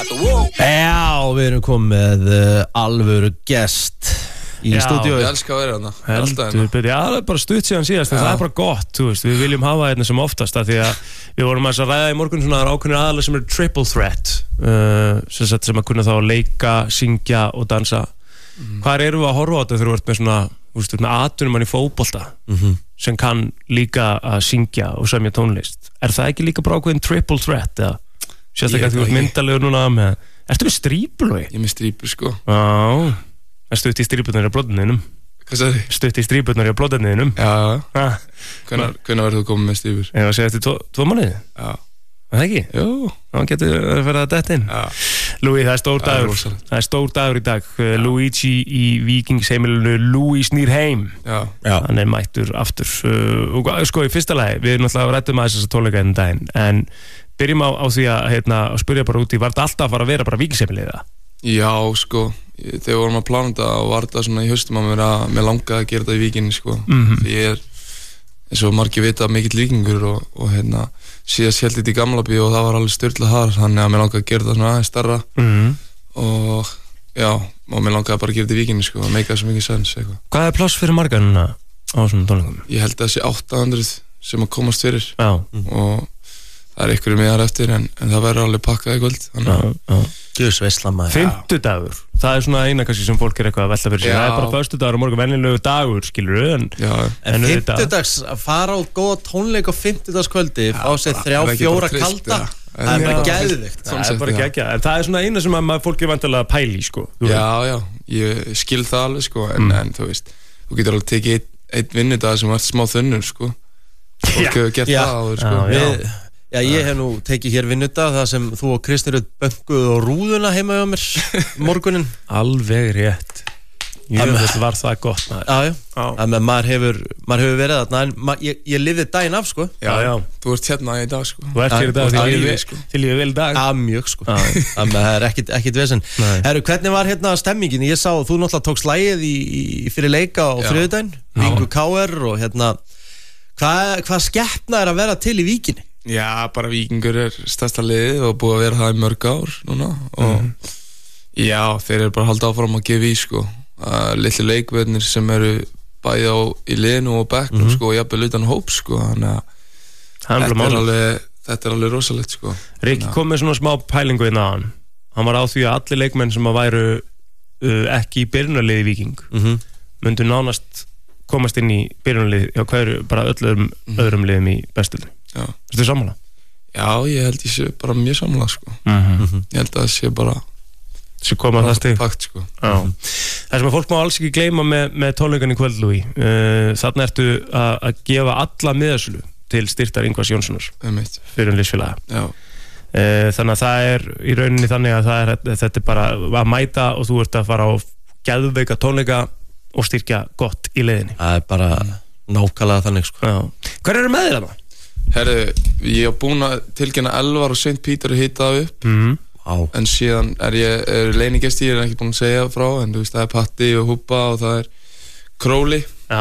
Já, við erum komið með alvöru gest í stúdíu. Ég elska að vera þarna. Já, það er bara stutt síðan síðast, en það er bara gott, þú veist, við viljum hafa þetta sem oftast, af því að við vorum að ræða í morgun svona ákveðnir aðalega sem er triple threat, sem að kunna þá leika, syngja og dansa. Hvar erum við að horfa á þetta þegar við erum með svona, þú veist, með atvinnumann í fótbolta, sem kann líka að syngja og semja tónlist? Er það ekki líka bara ákveðin triple threat, eða? Sérstaklega þú ert myndalegur núna með... Ertu með strípur, Lói? Ég er með strípur, sko. Já. Er stutt í strípurnar á blóðinniðinum? Hvað sagði þið? Stutt í strípurnar á blóðinniðinum? Já. Hvenær verður þú komið með strípur? Ég var að segja eftir 2 mánuði. Já. Það ekki? Jú. Það getur að vera að detta inn. Já. Lói, það er stór dagur. Það er stór dagur í dag. Luigi í Víkingsheimilinu, Louis snýr heim. Já. Hann er mættur aftur. Sko, í fyrsta lagi, við náttúrulega ræddum aðeins þessa tónleika enn daginn, en byrjum á því að spyrja bara út í, var þetta alltaf að fara að vera bara Víkingsheimilið það? Já, sko, þegar vorum að plana þetta og var þetta svona í haustum að mér langaði að gera þetta í Víkinni, sko. Því ég er, eins og margir vita, mikill víkingur og síðast held þetta í Gamlabí og það var alveg styrlað þar, þannig að mér langaði að gera þetta svona aðeins stærra og já, og mér langaði bara að gera þetta í Víkinni, sko, að meika þessu mikið sens, eitthvað. Hvað er pláss fyrir marga núna á svona tónleikum? Ég held að þessi 800 sem að komast fyrir og það er einhverju miðar eftir en það verður alveg pakkað í kvöld. Guðsveisla maður. Fimmtudagur, það er svona eina kannski sem fólk er eitthvað að velta fyrir sig. Það er bara föstudagur og morgun venjulegu dagur, skilur við. En fimmtudags, að fara á góða tónleik á fimmtudagskvöldi, fá sér 3-4 kalda, það er bara geðvikt. Það er bara geggjað, en það er svona eina sem að fólk er vantilega að pæla í, sko. Já, ég skil það alveg, sko, en þú veist, þú getur alveg tekið einn vinnudag sem var smá þunnur, sko. Fólk hefur gert það áður, sko. Já, ég hef nú tekið hér vinnudag það sem þú og Kristur bönguðu á rúðuna heima hjá mér morgunin. Alveg rétt. Jöfnveld var það gott, maður. Já. Maður hefur verið þarna, en ég lifði daginn af, sko. Já. Þú ert hérna í dag, sko. Þú ert hér í dag, til ég vel dag. Já, mjög, sko. Það er ekkit vesen. Herru, hvernig var hérna stemmingin? Ég sá, þú náttúrulega tókst lagið fyrir leika á þriðjudaginn, Víkingur KR og hérna, hvað skepna er að vera til í Víkinni? Já, bara Víkingur er stærsta liðið og búið að vera það í mörg ár núna og já, þeir eru bara að halda áfram að gefa í, sko. Litlu leikvörnir sem eru bæði í liðinu og bekknum, sko, og jafnvel utan hóp, sko, þannig að þetta er alveg rosalegt, sko. Rikki kom með svona smá pælingu inn á hann var á því að allir leikmenn sem að væru ekki í byrjunarliði Víking myndu nánast komast inn í byrjunarliði hjá hverju bara öðrum liðum í bestöldinu. Já. Ertu sammála? Já, ég held ég sé bara mjög sammála, sko. Ég held að það sé bara sem koma það stig fakt, sko. Það sem að fólk má alls ekki gleyma með tónleikan í kvöld, Lúi, þarna ertu að gefa alla miðasölu til styrktar Ingvars Jónssonar fyrir liðsfélaga. Þannig að það er í rauninni þannig að þetta er bara að mæta og þú ert að fara á geðveika tónleika og styrkja gott í leiðinni. Það er bara nákvæmlega þannig, sko. Hver eru með þér þarna? Herru, ég hef búin að tilkynna Elvar og St. Peter að hita það upp en síðan er leinigesti, ég er ekki búin að segja frá en þú veist, það er Patti og Húpa og það er Króli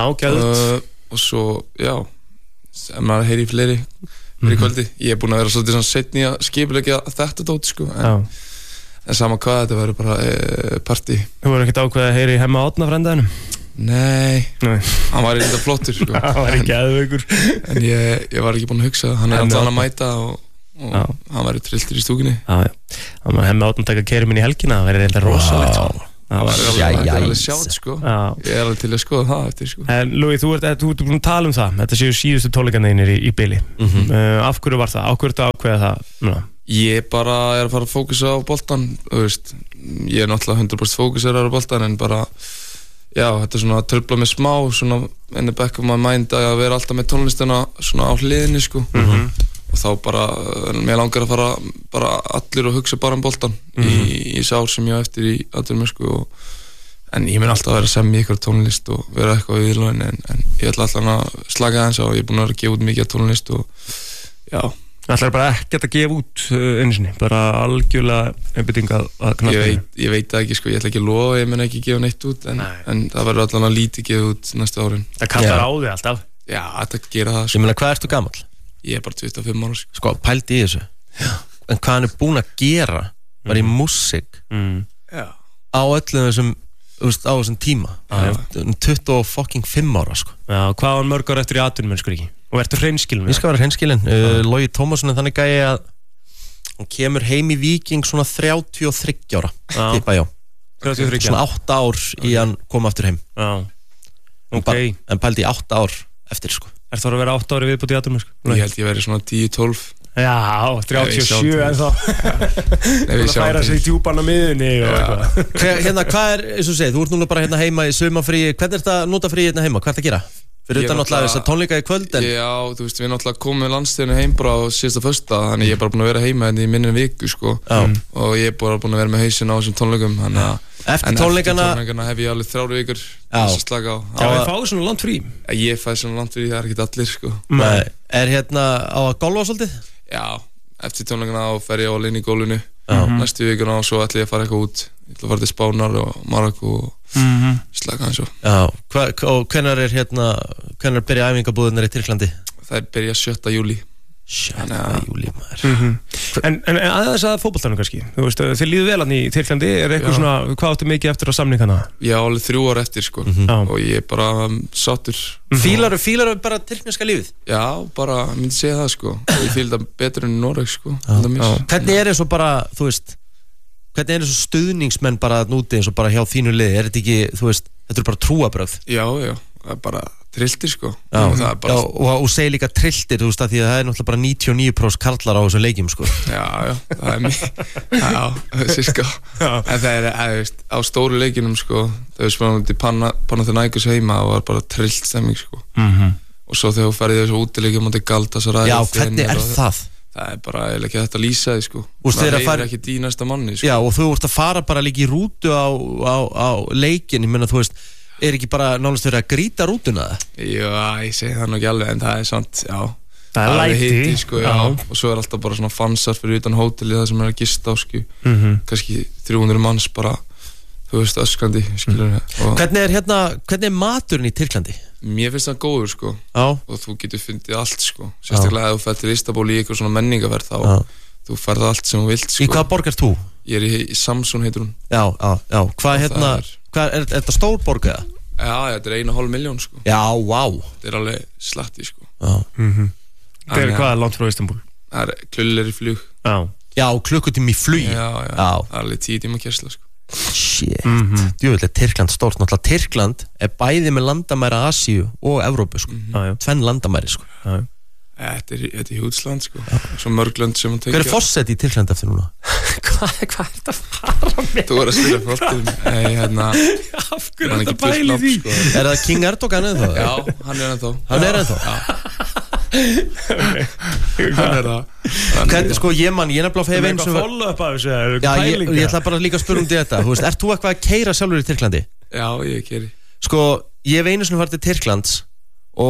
og svo, já ef maður heyri í fleiri fyrir kvöldi, ég er búin að vera svolítið svona setni að skipulegja þetta dót, sko en sama hvað, þetta verður bara partí. Þú verður ekkert ákveðið að heyri í Hemma Átna frændaðinum? Nei, hann var eitthvað flottur, sko. Hann var ekki aðveikur. En ég var ekki búin að hugsa, hann er alltaf að mæta og hann var trilltur í stúkunni. Já. Hann var Hemmi Átna að taka kæri minn í helgina, það verður eitthvað rosalegt, sko. Það var alveg sjátt, sko. Ég er alveg til að skoða það eftir, sko. En Lúi, þú ert búin að tala um það, þetta séu síðustu tónleikarnir í bili. Af hverju var það? Af hverju ertu að ákveða það núna? Ég bara er að fara að fókusa á boltan, þú veist. Ég er náttúrulega 100% fókuserar á boltan en bara já, þetta er svona að tröfla mig smá svona in the back of my mind að vera alltaf með tónlistina svona á hliðinni, sko og þá bara, mér langar að fara bara allir og hugsa bara um boltan í sár sem ég á eftir í allir mér, sko en ég mun alltaf að vera að semja ykkur tónlist og vera eitthvað í viðlóðin en ég ætla alltaf að slaka aðeins á og ég er búin að vera að gefa út mikið tónlist og já. Það ætlar bara ekkert að gefa út einu sinni, bara algjörlega einbeiting að knappinu. Ég veit það ekki, sko, ég ætla ekki að lofa, ég mun ekki gefa neitt út en það verður allan að lítið gefa út næstu árin. Það kallar á þig alltaf. Já, þetta gera það, sko. Ég meina, hvað ertu gamall? Ég er bara 25 ára, sko. Pældi í þessu. Já. En hvað hann er búin að gera var í músík á öllum þessum á þessum tíma 25 ára sko. Já, hvað var mörg ára eftir í atvinnumennsku ekki? Og ertu hreinskilin? Ég skal vera hreinskilin Logi Tómasson er þannig gæi að hann kemur heim í Víking svona 33 ára tippa já 33 svona 8 ár í hann koma aftur heim Já, ok En pældi í 8 ár eftir sko Er það að vera 8 ári viðbúti í atvinnumennsku? Ég held ég veri svona 10-12 Já, 37 en þá Það færa sig í djúpan á miðunni Hérna, hvað er, eins og segið, þú ert núna bara hérna heima í sumafríi Hvernig er þetta að nota fríi hérna heima? Hvað er þetta að gera? Fyrir utan náttúrulega þess að tónleika í kvöld Já, þú veist, við náttúrulega komum með landsliðinu heim bara á síðasta föstudag Þannig ég er bara búin að vera heima hérna í minni viku, sko Og ég er bara búin að vera með hausinn á þessum tónleikum Eftir tónleikana hef ég alveg 3 vikur þess að slaka á Já, við fáum svona langt frí Ég fæði svona langt frí, það er ekkert allir, sko Er hérna á að golfa svolítið? Já, eftir tónleikana þá fer ég á inn í gólfinu Næstu vikuna og svo ætla ég að fara eitthvað út Ég ætla að fara til Spánar og Marokko og slaka hans og Og hvenær byrja æfingabúðunar í Tyrklandi? Það byrja 7. júlí 7. júlí maður En aðeins að fótboltanum kannski Þú veist, þið líður vel hann í Tyrklandi Er eitthvað svona, hvað áttu mikið eftir á samningana? Ég á alveg 3 ár eftir, sko Og ég er bara sáttur Fílaru bara tyrkneska lífið? Já, bara, myndi segja það, sko Ég fíl það betur enn í Noreg, sko Hvernig er eins og bara, þú veist Hvernig er eins og stuðningsmenn bara núti eins og bara hjá þínu liði? Er þetta ekki, þú veist, þetta er bara trúabrögð? Já, það er bara trilltir, sko og segir líka trilltir, þú veist, að því að það er náttúrulega bara 99% karlar á þessum leikjum, sko Já, það er sirka En það er, veist, á stóru leikinum, sko þegar við spilum út í Panathinaikos heima og var bara trillt stemming, sko og svo þegar þú ferði þessu útileikjum á Galatasaray Já, hvernig er það? Það er bara ekki þetta að lýsa því, sko Það er ekki í næsta manni, sko Já, og þú ert að fara bara líka í rútu á leikin, ég menna, þú veist er ekki bara nánast verið að grýta rútuna það? Já, ég segi það nú ekki alveg en það er sant, já Það er læti, hiti, sko, já Og svo er alltaf bara svona fansar fyrir utan hóteli það sem er að gista á, sko kannski 300 manns bara þú veist, öskrandi, skilur Hvernig er maturinn í Tyrklandi? Mér finnst það góður, sko og þú getur fundið allt, sko sérstaklega ef þú fer til Istanbul í eitthvað svona menningaverð þá þú ferð allt sem þú vilt, sko Í hvaða borg ert þú? Ég er í Samsun, heitir hún Já, hvað er þetta stór borg eða? Já, þetta er 1,5 milljón, sko Já, vá Þetta er alveg slatti, sko Það er hvað langt frá Istanbul? Það er klullir í flug Já, klukkutími í flug Já, það er alveg 10 tíma kersla, sko Shit, djúvill er Tyrkland stórt náttúrulega Tyrkland er bæði með landamæra Asíu og Evrópu, sko Tvenn landamæri, sko Þetta er hjútsland, sko Svo mörglönd sem hún tekja Hver er fossett í Tyrkland eftir núna? Hvað er þetta að fara með? Þú er að spila fólkið Af hverju er þetta bæli því? Er það King Erdogan eða þá? Já, hann er ennþá Hann er ennþá? Hann er það Hvernig, sko, ég nefnilega hef eins og follow-up af þessu Já, ég ætla bara líka að spyrja um þetta Þú veist, ert þú eitthvað að keyra sjálfur í Tyrklandi? Já, ég keyri Sko, ég hef einu sinni farið til Tyrklands og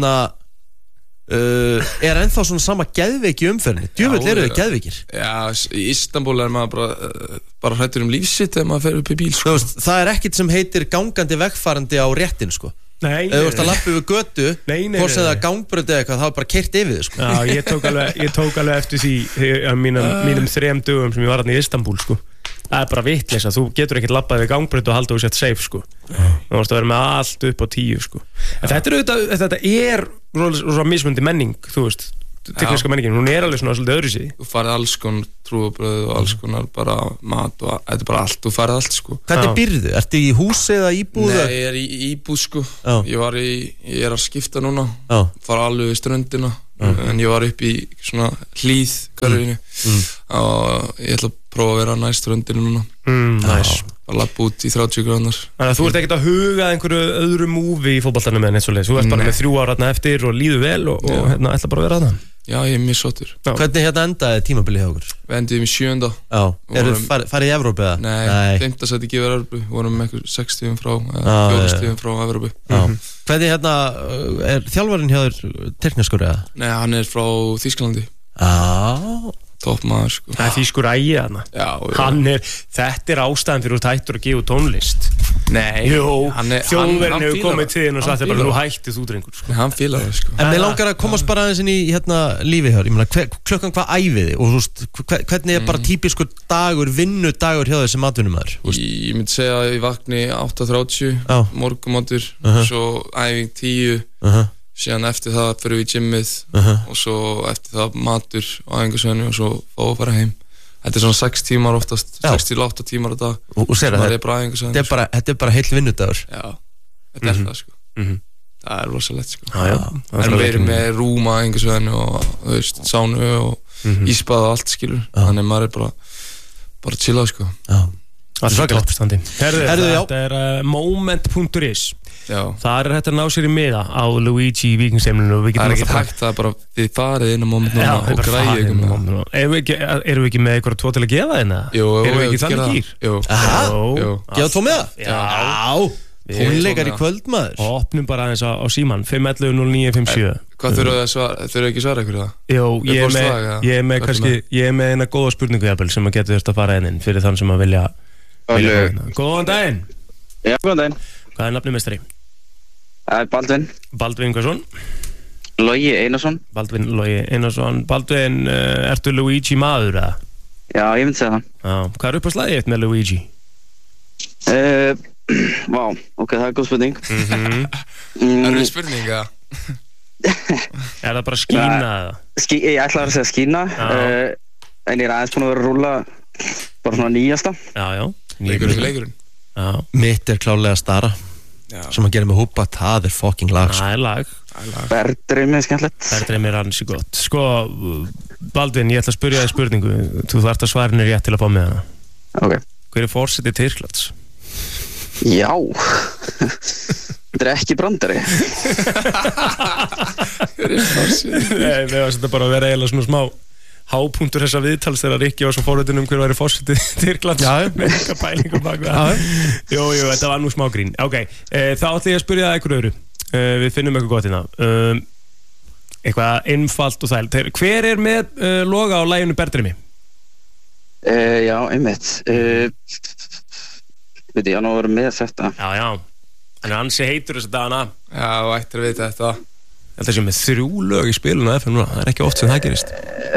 er ennþá svona sama geðveiki umferðinni djúvill eru þið geðveikir Já, í Istanbul er maður bara hrættur lífsitt þegar maður fer upp í bíl, sko. Það er ekkit sem heitir gangandi vegfarandi á réttin, sko Nei, ef þú ert að lappa yfir götu hvort sem það er gangbrönd eða eitthvað, það er bara keyrt yfir þig, sko Já, ég tók alveg eftir því á mínum 3 dögum sem ég var hérna í Istanbul, sko Það er bara vitleysa, þú getur ekkert labbað við gangbrönd og halda þú sett safe, sko Þú vorst að vera með allt upp á 10, sko En þetta er rosa mismundi menning, þú veist Tyrkneska menningin, hún er alveg svona svolítið öðru síði Þú farið alls konar trúabröð og alls konar bara mat og þetta er bara allt, þú farið allt, sko Hvernig býrðu? Ertu í húsi eða íbúð? Nei, ég er í íbúð, sko Ég er að skipta núna fara alveg í ströndina en ég var upp í svona hlíð hverfinu og ég ætla að prófa að vera næst ströndinu núna bara lappa út í 30 gráður Þannig að þú ert ekkert að huga einhverju öðru múvi í fótboltanum en eitt svo leið þú ert bara með 3 ára eftir og líður vel og ætla bara að vera þarna Já, ég er mjög sáttur Hvernig endaði tímabilið hjá okkur? Við endiðum í 7. Eru farið í Evrópu eða? Nei, 5. sæti gefur Evrópu Við vorum með 6 stigum frá 4 stigum frá Evrópu Hvernig er þjálfarinn hjá þér tyrkneskur eða? Nei, hann er frá Þýskalandi toppmaður sko. Það þýskur ægi þarna. Þetta ástæðan fyrir þú hættur að gefa tónlist. Nei. Jú, Þjóðverðin hefur komið til þinn og sagt bara nú hættið þú drengur sko. Hann fílar það sko. En mér langar að komast bara aðeins inn í lífið hér. Ég meina, klukkan hvað æfið þið? Og þú veist, hvernig bara típiskur dagur, vinnudagur hjá þessi matvinnumæður? Ég myndi segja að ég vakni 8:30 morgumatur, svo æfing 10 síðan eftir það fyrir við í gymmið og svo eftir það matur á æfingasvæðinu og svo fá að fara heim. Þetta svona 6 tímar oftast, 6-8 tímar á dag. Og sér að þetta er bara heill vinnudagur. Já, þetta er það sko. Það er rosalegt sko. En við erum með rúm á æfingasvæðinu og þú veist, sánu og ísbað og allt skilur. Þannig maður er bara chillað sko. Það er svakalegt. Þetta er moment.is. Það er hægt að ná sér í miða á Luigi Víkingseimlinu. Það er ekkert hægt, það er bara þið farið inn á moment núna og græðið ykkur. Erum við ekki með eitthvað 2 til að gefa þeirna? Jú, erum við ekki þannig gýr? Jú. Gefa 2 með það? Já. Tónleikar í kvöld maður. Opnum bara aðeins á síman 511-0957. Hvað þurfa ekki svara ykkur það? Jú, ég er með eina góða spurningu sem að getur þetta að fara inn fyrir þann sem að vilja. Góðan daginn. Já, góðan daginn. Hvað er nafnið meistari? Baldvin hversson? Logi Einarsson. Baldvin Logi Einarsson. Baldvin, ertu Luigi maður eða? Já, ég myndi segja það. Hvað er upp á slagið eitt með Luigi? Vá, ok, það er góð spurning. Það er spurning, já. Er það bara skína eða? Ég ætlaði að segja skína, en ég er aðeins búin að vera að rúlla bara svona nýjasta. Já. Leikurinn. Mitt er klálega Stara sem að gera með hópa, það er fucking lag. Það er lag. Bergdreimi er skemmtilegt. Bergdreimi er ansi gott. Sko, Baldvin, ég ætla að spyrja þig spurningu. Þú þarft að svarinu rétt til að fá með hana. Ok. Hver er forseti Tyrklands? Já. Þetta er ekki brandari. Hver er forseti? Nei, við varum þetta bara að vera eiginlega svona smá hápunktur þessa viðtals þegar Rikki var svo forvitin hver væri forseti Tyrklands með eitthvað pælingum bak við. Jú, þetta var nú smá grín. Ok, þá ætla ég að spyrja það eitthvað öðru. Við finnum eitthvað gott hérna. Eitthvað einfalt og þæl. Hver er með loga á laginu Bergdreimi? Já, einmitt. Veit ég, hann á að vera með þetta. Já. Hann er ansi heitur þess að dana. Já, þú ættir að vita þetta. Þetta sem með 3 lög í spilinu á FM núna. Það er ekki oft sem það gerist.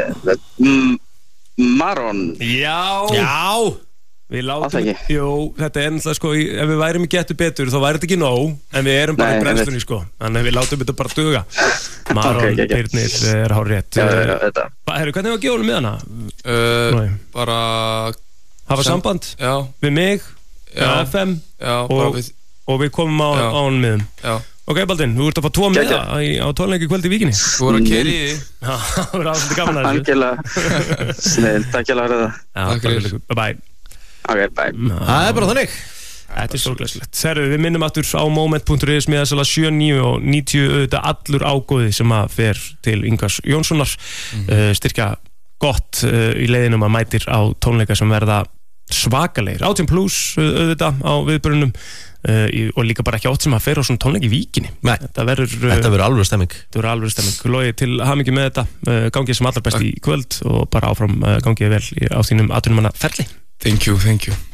Maron. Já. Við látum. Jú, þetta er náttúrulega sko, ef við værum í Gettu betur þá væri þetta ekki nóg, en við erum bara í brennslunni sko. Þannig við látum þetta bara duga. Maron, Birnir er hárrétt. Hvernig var gjóðunum með hana? Bara hafa samband? Já. Við mig? Já. FM? Já, bara við. Og við komum á hann miðum. Já. Ok, Baldvin, þú ert að fá 2 miða á tónleiki kvöld í Víkinni. Þú voru að keyra í því. Já, það voru aðsvöldi gaman að þessu. Algjörlega. Snill, takk fyrir það. Takk fyrir. Bye. Ok, bye. Það er bara þannig. Þetta er stórglæsilegt. Serðu, við minnum aftur á moment.is með þess að 7, 9 og 90 auðvitað allur ágóði sem að fer til Ingvars Jónssonar. Styrkja gott í leiðinum að mætir á tónleika sem verða svakalegir. 18+ auðvitað á viðburðunum. Og líka bara ekki átt sem að fer á svona tónleik í Víkinni. Nei, þetta verður alveg stemming. Þetta verður alveg stemming. Logi, til hamingju með þetta, gangið sem allra best í kvöld og bara áfram gangið vel á þínum atvinnumannaferli. Thank you